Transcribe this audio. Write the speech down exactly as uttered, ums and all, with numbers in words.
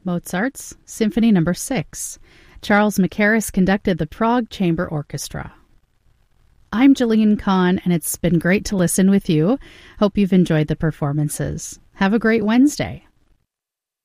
Mozart's Symphony Number six. Charles Mackerras conducted the Prague Chamber Orchestra. I'm Jillian Kahn, and it's been great to listen with you. Hope you've enjoyed the performances. Have a great Wednesday.